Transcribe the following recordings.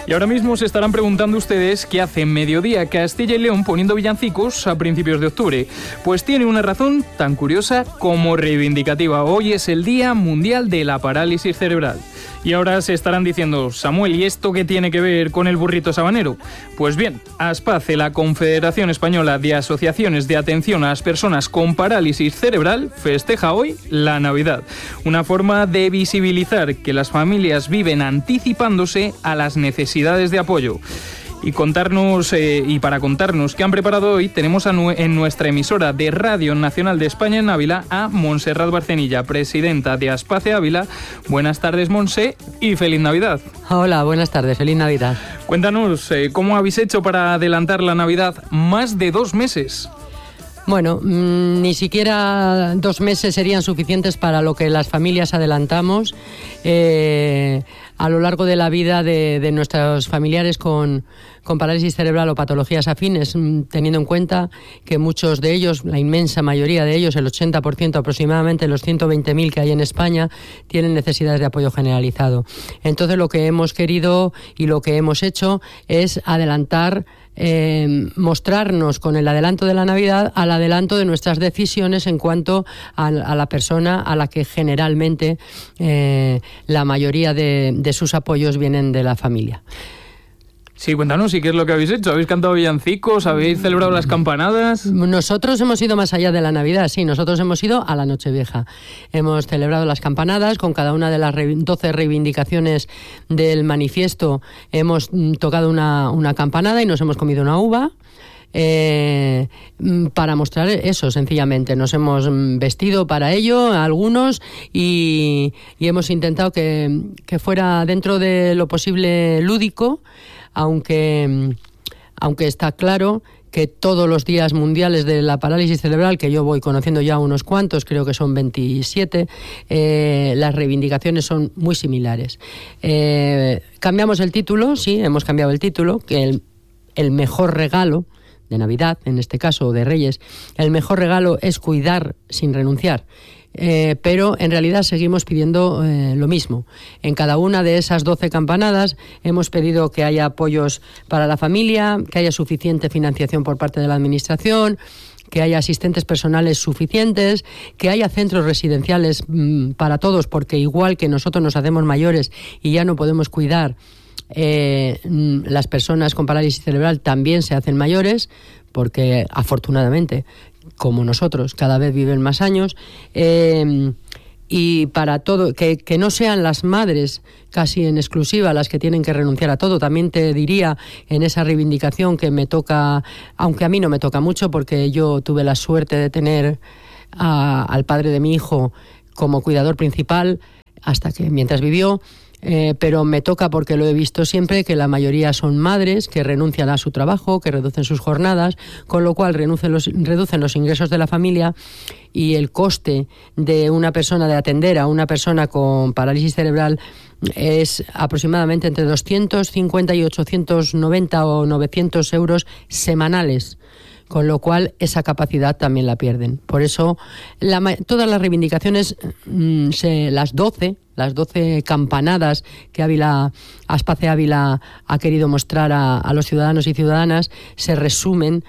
Y ahora mismo se estarán preguntando ustedes qué hace Mediodía Castilla y León poniendo villancicos a principios de octubre. Pues tiene una razón tan curiosa como reivindicativa. Hoy es el Día Mundial de la Parálisis Cerebral. Y ahora se estarán diciendo, Samuel, ¿y esto qué tiene que ver con el burrito sabanero? Pues bien, ASPACE, la Confederación Española de Asociaciones de Atención a las Personas con Parálisis Cerebral, festeja hoy la Navidad. Una forma de visibilizar que las familias viven anticipándose a las necesidades de apoyo. Y para contarnos qué han preparado hoy, tenemos en nuestra emisora de Radio Nacional de España en Ávila a Montserrat Barcenilla, presidenta de ASPACE Ávila. Buenas tardes, Monse, y feliz Navidad. Hola, buenas tardes, feliz Navidad. Cuéntanos, ¿cómo habéis hecho para adelantar la Navidad más de 2 meses? Bueno, ni siquiera 2 meses serían suficientes para lo que las familias adelantamos a lo largo de la vida de nuestros familiares con parálisis cerebral o patologías afines, teniendo en cuenta que muchos de ellos, la inmensa mayoría de ellos, el 80% aproximadamente, los 120.000 que hay en España, tienen necesidades de apoyo generalizado. Entonces, lo que hemos querido y lo que hemos hecho es adelantar, mostrarnos con el adelanto de la Navidad al adelanto de nuestras decisiones en cuanto a la persona a la que generalmente la mayoría de sus apoyos vienen de la familia. Sí, cuéntanos, ¿y qué es lo que habéis hecho? ¿Habéis cantado villancicos? ¿Habéis celebrado las campanadas? Nosotros hemos ido más allá de la Navidad, sí, nosotros hemos ido a la Nochevieja. Hemos celebrado las campanadas con cada una de las 12 reivindicaciones del manifiesto. Hemos tocado una campanada y nos hemos comido una uva. Para mostrar eso, sencillamente. Nos hemos vestido para ello, algunos, y hemos intentado que fuera dentro de lo posible lúdico, aunque está claro que todos los días mundiales de la parálisis cerebral, que yo voy conociendo ya unos cuantos, creo que son 27, las reivindicaciones son muy similares. Cambiamos el título, sí, hemos cambiado el título, que el mejor regalo de Navidad, en este caso, o de Reyes, el mejor regalo es cuidar sin renunciar. Pero en realidad seguimos pidiendo lo mismo. En cada una de esas 12 campanadas hemos pedido que haya apoyos para la familia, que haya suficiente financiación por parte de la Administración, que haya asistentes personales suficientes, que haya centros residenciales para todos, porque igual que nosotros nos hacemos mayores y ya no podemos cuidar, las personas con parálisis cerebral también se hacen mayores, porque afortunadamente, como nosotros, cada vez viven más años, y para todo, que no sean las madres casi en exclusiva las que tienen que renunciar a todo. También te diría, en esa reivindicación que me toca, aunque a mí no me toca mucho, porque yo tuve la suerte de tener al padre de mi hijo como cuidador principal mientras vivió. Pero me toca, porque lo he visto siempre, que la mayoría son madres que renuncian a su trabajo, que reducen sus jornadas, con lo cual reducen los ingresos de la familia, y el coste de una persona, de atender a una persona con parálisis cerebral, es aproximadamente entre 250 y 890 o 900 euros semanales, con lo cual esa capacidad también la pierden. Por eso todas las reivindicaciones, las 12 campanadas que ASPACE Ávila ha querido mostrar a los ciudadanos y ciudadanas, se resumen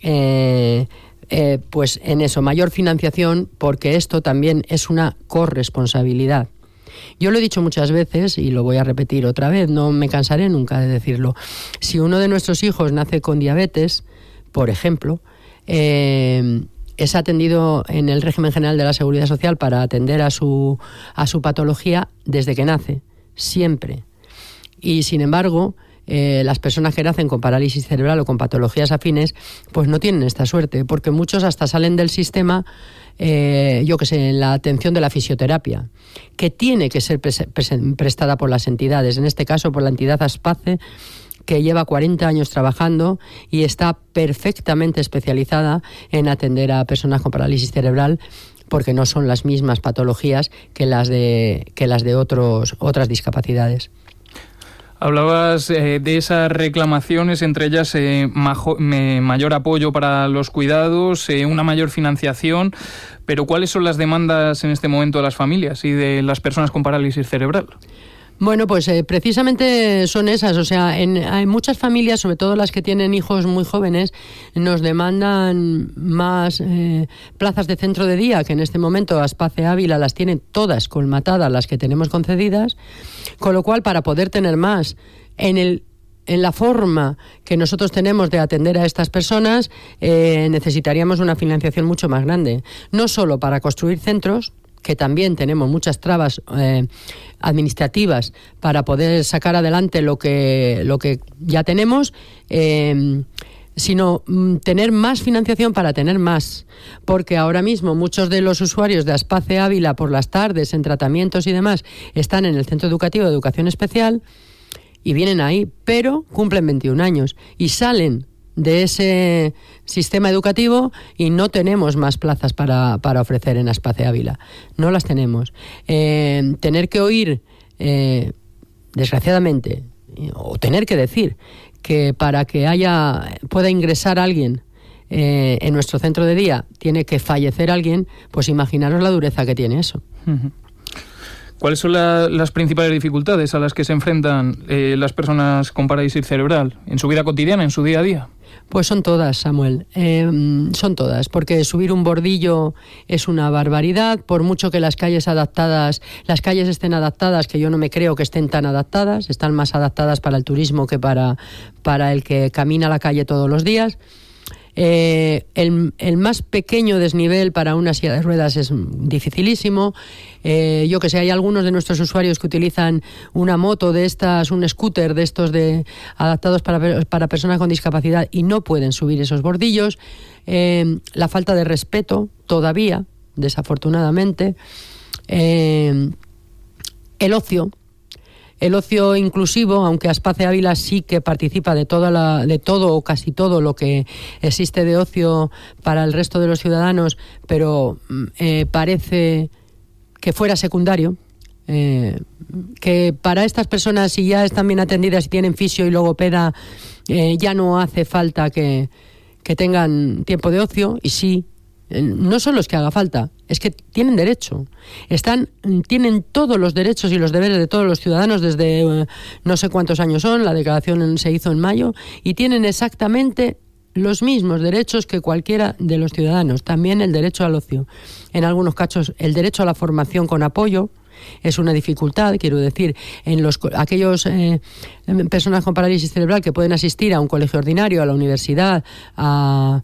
pues en eso: mayor financiación, porque esto también es una corresponsabilidad. Yo lo he dicho muchas veces y lo voy a repetir otra vez, no me cansaré nunca de decirlo. Si uno de nuestros hijos nace con diabetes, por ejemplo, es atendido en el régimen general de la Seguridad Social para atender a su patología desde que nace, siempre. Y sin embargo, las personas que nacen con parálisis cerebral o con patologías afines, pues no tienen esta suerte, porque muchos hasta salen del sistema, en la atención de la fisioterapia, que tiene que ser prestada por las entidades, en este caso por la entidad ASPACE, que lleva 40 años trabajando y está perfectamente especializada en atender a personas con parálisis cerebral, porque no son las mismas patologías que las de otras discapacidades. Hablabas de esas reclamaciones, entre ellas mayor apoyo para los cuidados, una mayor financiación, pero ¿cuáles son las demandas en este momento de las familias y de las personas con parálisis cerebral? Bueno, pues precisamente son esas. O sea, hay muchas familias, sobre todo las que tienen hijos muy jóvenes, nos demandan más plazas de centro de día, que en este momento Aspace Ávila las tiene todas colmatadas, las que tenemos concedidas, con lo cual, para poder tener más en la forma que nosotros tenemos de atender a estas personas, necesitaríamos una financiación mucho más grande. No solo para construir centros, que también tenemos muchas trabas administrativas para poder sacar adelante lo que ya tenemos, sino tener más financiación para tener más, porque ahora mismo muchos de los usuarios de Aspace Ávila por las tardes en tratamientos y demás están en el Centro Educativo de Educación Especial y vienen ahí, pero cumplen 21 años y salen de ese sistema educativo y no tenemos más plazas para ofrecer en Aspace Ávila. No las tenemos. Tener que oír, desgraciadamente, o tener que decir que para que pueda ingresar alguien en nuestro centro de día tiene que fallecer alguien, pues imaginaros la dureza que tiene eso. Uh-huh. ¿Cuáles son las principales dificultades a las que se enfrentan las personas con parálisis cerebral en su vida cotidiana, en su día a día? Pues son todas, Samuel, son todas, porque subir un bordillo es una barbaridad, por mucho que las calles estén adaptadas, que yo no me creo que estén tan adaptadas, están más adaptadas para el turismo que para el que camina la calle todos los días. El más pequeño desnivel para una silla de ruedas es dificilísimo. Yo que sé, hay algunos de nuestros usuarios que utilizan una moto de estas, un scooter de estos adaptados para personas con discapacidad y no pueden subir esos bordillos. La falta de respeto todavía, desafortunadamente. El ocio inclusivo, aunque Aspace Ávila sí que participa de todo o casi todo lo que existe de ocio para el resto de los ciudadanos, pero parece que fuera secundario, que para estas personas, si ya están bien atendidas y tienen fisio y logopeda, ya no hace falta que tengan tiempo de ocio. Y sí, no solo es que haga falta, es que tienen derecho. Tienen todos los derechos y los deberes de todos los ciudadanos desde no sé cuántos años son, la declaración se hizo en mayo, y tienen exactamente los mismos derechos que cualquiera de los ciudadanos. También el derecho al ocio. En algunos casos, el derecho a la formación con apoyo es una dificultad, quiero decir, en aquellos personas con parálisis cerebral que pueden asistir a un colegio ordinario, a la universidad, a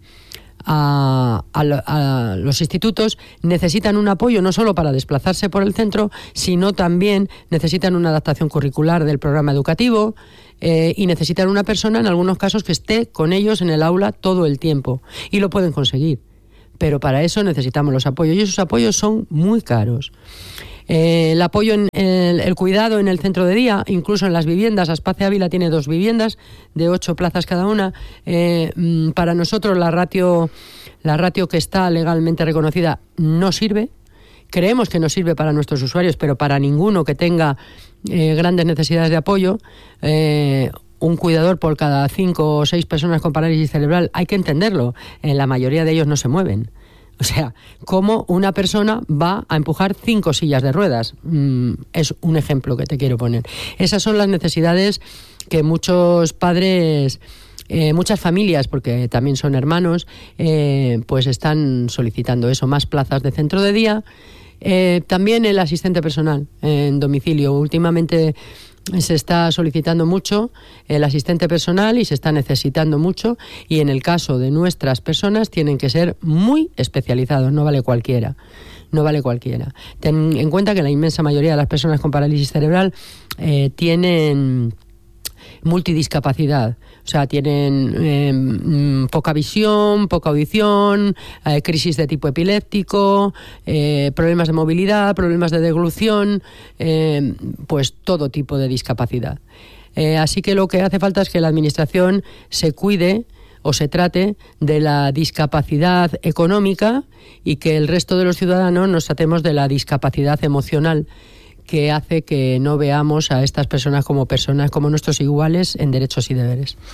los institutos, necesitan un apoyo no solo para desplazarse por el centro, sino también necesitan una adaptación curricular del programa educativo y necesitan una persona, en algunos casos, que esté con ellos en el aula todo el tiempo. Y lo pueden conseguir, pero para eso necesitamos los apoyos, y esos apoyos son muy caros. El apoyo en el cuidado en el centro de día, incluso en las viviendas. Aspace Ávila tiene 2 viviendas de 8 plazas cada una. Para nosotros la ratio que está legalmente reconocida no sirve. Creemos que no sirve para nuestros usuarios, pero para ninguno que tenga grandes necesidades de apoyo. Un cuidador por cada 5 o 6 personas con parálisis cerebral, hay que entenderlo, la mayoría de ellos no se mueven. O sea, ¿cómo una persona va a empujar 5 sillas de ruedas? Es un ejemplo que te quiero poner. Esas son las necesidades que muchos padres, muchas familias, porque también son hermanos, pues están solicitando eso, más plazas de centro de día. También el asistente personal en domicilio. Últimamente se está solicitando mucho el asistente personal y se está necesitando mucho, y en el caso de nuestras personas tienen que ser muy especializados, no vale cualquiera. Ten en cuenta que la inmensa mayoría de las personas con parálisis cerebral tienen multidiscapacidad, o sea, tienen poca visión, poca audición, crisis de tipo epiléptico, problemas de movilidad, problemas de deglución, pues todo tipo de discapacidad. Así que lo que hace falta es que la Administración se cuide o se trate de la discapacidad económica y que el resto de los ciudadanos nos tratemos de la discapacidad emocional, que hace que no veamos a estas personas como nuestros iguales en derechos y deberes.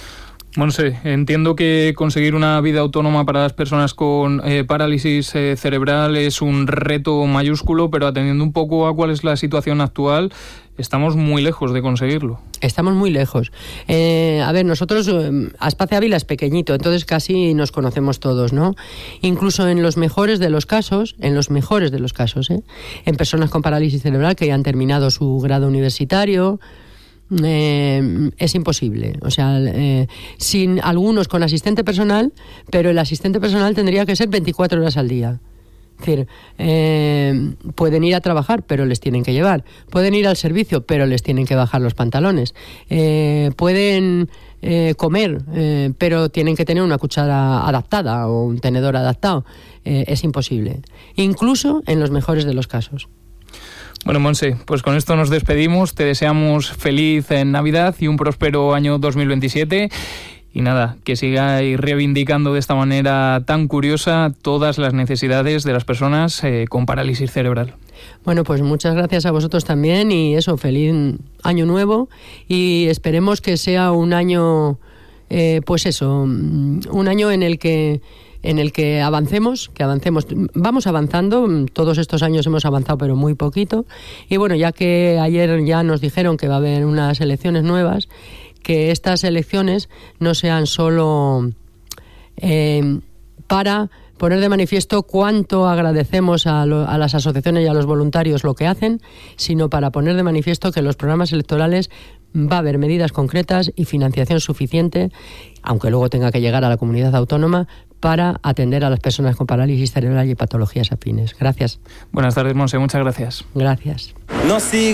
Monse, entiendo que conseguir una vida autónoma para las personas con parálisis cerebral es un reto mayúsculo, pero atendiendo un poco a cuál es la situación actual, estamos muy lejos de conseguirlo. Estamos muy lejos. A ver, nosotros, Aspace Ávila es pequeñito, entonces casi nos conocemos todos, ¿no? Incluso en los mejores de los casos, en personas con parálisis cerebral que ya han terminado su grado universitario, es imposible. O sea, sin algunos con asistente personal, pero el asistente personal tendría que ser 24 horas al día. Es decir, pueden ir a trabajar, pero les tienen que llevar. Pueden ir al servicio, pero les tienen que bajar los pantalones. Pueden comer, pero tienen que tener una cuchara adaptada o un tenedor adaptado. Es imposible. Incluso en los mejores de los casos. Bueno, Monse, pues con esto nos despedimos. Te deseamos feliz Navidad y un próspero año 2027. Y nada, que sigáis reivindicando de esta manera tan curiosa todas las necesidades de las personas con parálisis cerebral. Bueno, pues muchas gracias a vosotros también y eso, feliz año nuevo y esperemos que sea un año, un año en el que avancemos, vamos avanzando, todos estos años hemos avanzado pero muy poquito y bueno, ya que ayer ya nos dijeron que va a haber unas elecciones nuevas, que estas elecciones no sean solo para poner de manifiesto cuánto agradecemos a las asociaciones y a los voluntarios lo que hacen, sino para poner de manifiesto que en los programas electorales va a haber medidas concretas y financiación suficiente, aunque luego tenga que llegar a la comunidad autónoma, para atender a las personas con parálisis cerebral y patologías afines. Gracias. Buenas tardes, Monse. Muchas gracias. Gracias.